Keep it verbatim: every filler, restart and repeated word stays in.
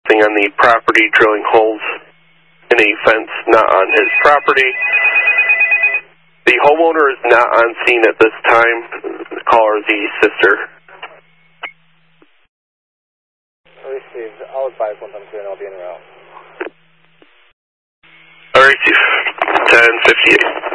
on the property, drilling holes in a fence not on his property. The homeowner is not on scene at this time. The caller is the sister. Received. I'll advise once I'm clear and I'll be en route. All right, ten fifty-eight.